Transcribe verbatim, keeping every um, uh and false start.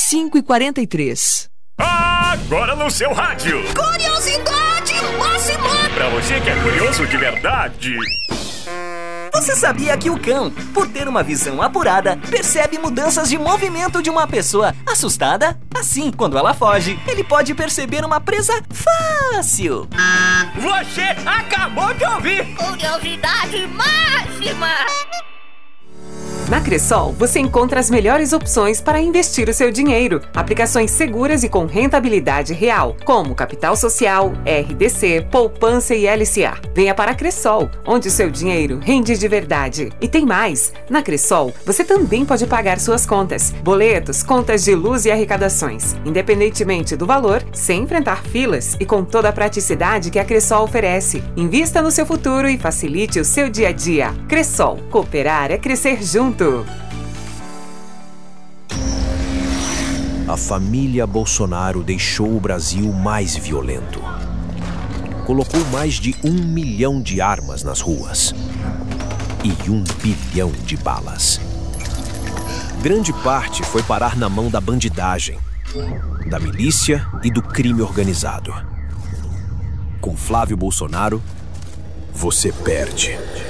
cinco e quarenta e três. Agora no seu rádio. Curiosidade máxima! Pra você que é curioso de verdade. Você sabia que o cão, por ter uma visão apurada, percebe mudanças de movimento de uma pessoa assustada? Assim, quando ela foge, ele pode perceber uma presa fácil. Você acabou de ouvir. Curiosidade máxima! Na Cressol, você encontra as melhores opções para investir o seu dinheiro. Aplicações seguras e com rentabilidade real, como Capital Social, R D C, Poupança e L C A. Venha para a Cressol, onde o seu dinheiro rende de verdade. E tem mais! Na Cressol, você também pode pagar suas contas, boletos, contas de luz e arrecadações, independentemente do valor, sem enfrentar filas e com toda a praticidade que a Cressol oferece. Invista no seu futuro e facilite o seu dia a dia. Cressol, cooperar é crescer junto. A família Bolsonaro deixou o Brasil mais violento. Colocou mais de um milhão de armas nas ruas e um bilhão de balas. Grande parte foi parar na mão da bandidagem, da milícia e do crime organizado. Com Flávio Bolsonaro, você perde.